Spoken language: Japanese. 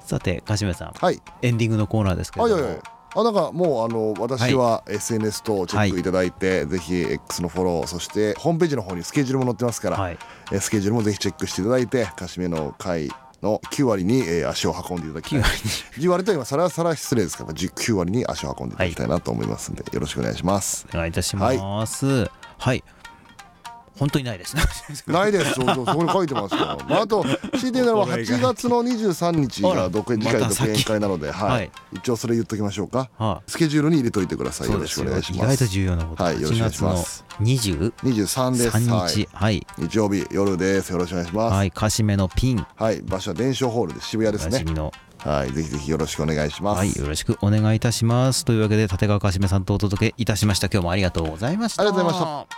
さて鹿島さん、 はい、 エンディングのコーナーですけれども、 なんかもう私は SNS 等チェックいただいて、ぜひ X のフォロー、そしてホームページの方にスケジュールも載ってますから、スケジュールもぜひチェックしていただいて、鹿島の会の9割に足を運んでいただきたい。10割と今さら失礼ですから、9割に足を運んでいただきたいなと思いますので、よろしくお願いします。 お願いいたします。はい、本当にないですね。 ないです。そこに書いてますよ。あと強いて言うならば8月の23日が次回独演会なので、一応それ言っときましょうか。スケジュールに入れといてください。よろしくお願いします。 意外と重要なこと。 はい、よろしくお願いします。 23 です。 3日、はい、 日曜日夜です。よろしくお願いします。 はい、鹿島のピン、 はい、場所は伝承ホールで渋谷ですね。はい、ぜひぜひよろしくお願いします。 はい、よろしくお願いいたします。というわけで立川鹿島さんとお届けいたしました。今日もありがとうございました。 ありがとうございました。